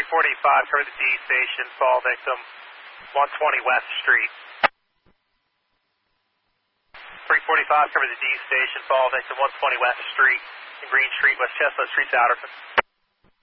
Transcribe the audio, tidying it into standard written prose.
345, cover the D station, fall victim, 120 West Street. 345, cover the D station, fall victim, 120 West Street, in Green Street, West Chestnut Street, Souderton.